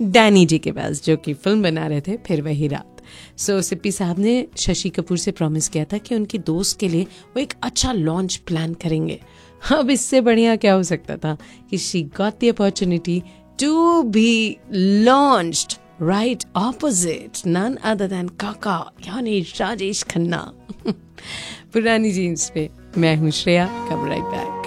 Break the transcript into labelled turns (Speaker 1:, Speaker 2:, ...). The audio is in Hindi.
Speaker 1: डैनी जी के पास, जो कि फिल्म बना रहे थे फिर वही रात। सो सिप्पी साहब ने शशि कपूर से प्रॉमिस किया था कि उनकी दोस्त के लिए वो एक अच्छा लॉन्च प्लान करेंगे। अब इससे बढ़िया क्या हो सकता था कि she got the opportunity to be launched right opposite none other than काका यानी राजेश खन्ना। पुरानी जीन्स पे मैं हूँ श्रेया, कम राइट बैक।